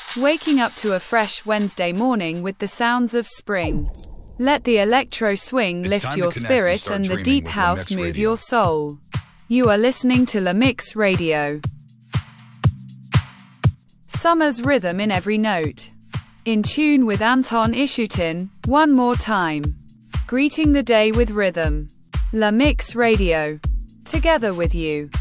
Waking up to a fresh Wednesday morning with the sounds of spring. Let the electro swing lift your spirit and the deep house move your soul. You are listening to La Mix Radio. Summer's rhythm in every note. In tune with Anton Ishutin, one more time. Greeting the day with rhythm. La Mix Radio. Together with you.